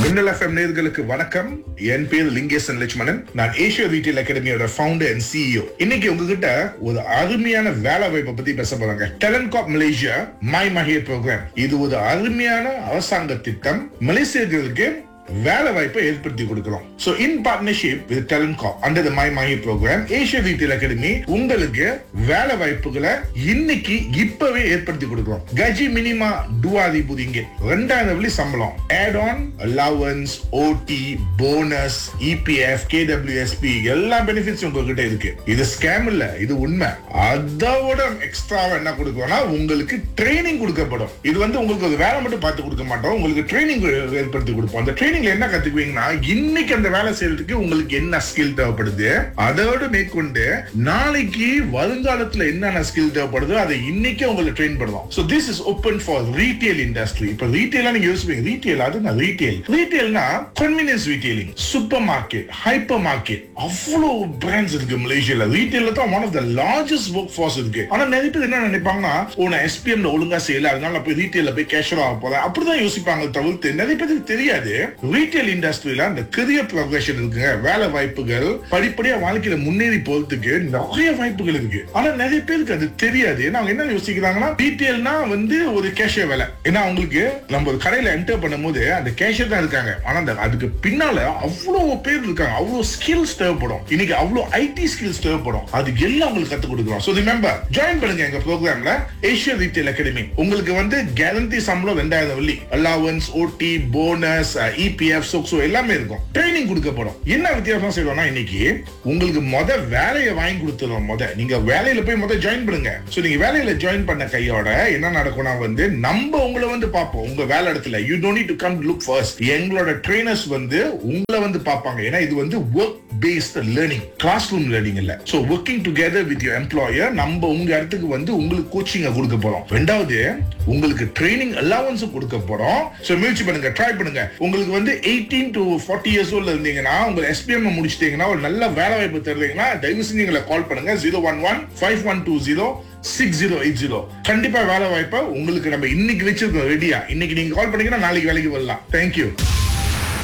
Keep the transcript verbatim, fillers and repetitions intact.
மின்னல் எஃப்எம் நேயர்களுக்கு வணக்கம். என் பேர் லிங்கேசன் லட்சுமணன். நான் Asia retail அகாடமியோட founder and CEO. இன்னைக்கு உங்ககிட்ட ஒரு அருமையான வேலை வாய்ப்பை பத்தி பேச போறாங்க. Talent corp Malaysia my மஹிர் program. இது ஒரு அருமையான அரசாங்க திட்டம். மலேசியர்களுக்கு வேலை வாய்ப்பை ஏற்படுத்தி கொடுக்கிறோம். So in partnership with Talent Corp under the My Mahi program, Asia Retail Academy உங்களுக்கு வேலை வாய்ப்புகளை இன்னைக்கு இப்பவே ஏற்படுத்தி கொடுக்கிறோம். கஜி மினிமா dua ribu ringgit, ரெண்டாயிரம் வெள்ளி சம்பளம், add on allowance, O T, bonus, E P F, K W S P எல்லா பெனிஃபிட்ஸ் உங்ககிட்ட இருக்கு. இது ஸ்கேம் இல்ல, இது உண்மை. அதோட எக்ஸ்ட்ரா என்ன கொடுக்கறோம்னா உங்களுக்கு ட்ரைனிங் கொடுக்கப்படும். இது வந்து உங்களுக்கு ஒரு வேலை மட்டும் பார்த்து கொடுக்க மாட்டோம், உங்களுக்கு ட்ரைனிங் ஏற்படுத்தி கொடுப்போம். அந்த ட்ரைனிங்ல என்ன கத்துக்குவீங்கன்னா இன்னைக்கு அந்த வேலை செய்யறதுக்கு உங்களுக்கு என்ன ஸ்கில் தேவைப்படுது, அதோட மேற்கொண்டு நாளைக்கு வருங்காலத்துல என்னென்ன ஸ்கில் தேவைப்படுதோ அதை இன்னைக்கே உங்களுக்கு ட்ரெயின் பண்ணுவோம். So this is open for retail industry. இப்ப ரீட்டைலா நீங்க யோசிப்பீங்க, ரீட்டைல் அது நான் retail ரீட்டைல்னா convenience retailing, super market, hyper market, அவ்வளவு பிராண்ட்ஸ் இருக்கு மலேசியால. ரீட்டைல்ல தான் one of the largest work force இருக்கு. ஆனா நிறைய பேர் என்ன நினைப்பாங்கன்னா, ஓ நான் எஸ்பிஎம்ல ஒழுங்கா செய்யல அதனால போய் ரீட்டைல்ல போய் கேஷியர் ஆக போறேன் அப்படிதான் யோசிப்பாங்க. தவிர்த்து நிறைய பேருக்கு தெரியாது ரீட்டைல் இண்டஸ்ட்ரியில அந்த கரியர் ப்ரொக்ரஷன் இருக்குங்க, வேலை வாய்ப்புகள், படிப்படியா வாழ்க்கையில முன்னேறி போறதுக்கு நிறைய வாய்ப்புகள் இருக்கு. ஆனா நிறைய பேருக்கு அது தெரியாது. ஏன்னா அவங்க என்ன யோசிக்கிறாங்கன்னா ரீட்டைல்னா வந்து ஒரு கேஷியர் வேலை. ஏன்னா அவங்களுக்கு நம்ம ஒரு கடையில என்டர் பண்ணும்போது அந்த கேஷியர் தான் இருக்காங்க, ஆனா அதுக்கு பின்னால அவ்வளவு பேர் இருக்காங்க, அவ்வளவு ஸ்கில்ஸ் தேவைப்படும். இன்னைக்கு அவ்வளவு ஐடி ஸ்கில்ஸ் தேவைப்படும். அது எல்லாம் உங்களுக்கு கத்து கொடுக்கிறோம். So remember, ஜாயின் பண்ணுங்க எங்க ப்ரோக்ராம்ல ஏஷியா ரீட்டைல் அகாடமி. உங்களுக்கு வந்து கேரண்டி சம்பளம் ரெண்டாயிரம் வெள்ளி, அலவன்ஸ், ஓடி, bonus, E P F, so எல்லாமே இருக்கும். ட்ரைனிங் கொடுக்கப்படும். என்ன வித்தியாசம் செய்வோம்னா இன்னைக்கு உங்களுக்கு முத வேலையை வாங்கி கொடுத்துறோம். முத நீங்க வேலையில போய் முத ஜாயின் பண்ணுங்க. சோ நீங்க வேலையில ஜாயின் பண்ண கையோட என்ன நடக்கும்னா வந்து நம்ம உங்களை வந்து பார்ப்போம் உங்க வேலை இடத்துல. You don't need to come look first. எங்களோட ட்ரெய்னர்ஸ் வந்து உங்களை வந்து பார்ப்பாங்க. ஏன்னா இது வந்து work paste learning, class room learning இல்ல. So working together with your employer நம்ம உங்க இடத்துக்கு வந்து உங்களுக்கு கோச்சிங் கொடுக்க போறோம். ரெண்டாவது உங்களுக்கு ட்ரைனிங் அலவன்ஸ் கொடுக்க போறோம். சோ முயற்சி பண்ணுங்க, ட்ரை பண்ணுங்க. உங்களுக்கு வந்து எயிட்டீன் டு ஃபார்ட்டி இயர்ஸ் ஓல்ட்ல இருந்தீங்கன்னா உங்க எஸ்பிஎம் முடிச்சிட்டீங்கன்னா ஒரு நல்ல வேலை வாய்ப்பு தருவீங்கன்னா தயவு செஞ்சு எங்களை கால் பண்ணுங்க. Zero one one five one two zero six zero eight zero. கண்டிப்பா வேலை வாய்ப்பை உங்களுக்கு நம்ம இன்னைக்கு வச்சிருக்கோம் ரெடியா. இன்னைக்கு நீங்க கால் பண்ணீங்கன்னா நாளைக்கு வேலைக்கு வரலாம். தேங்க்யூ.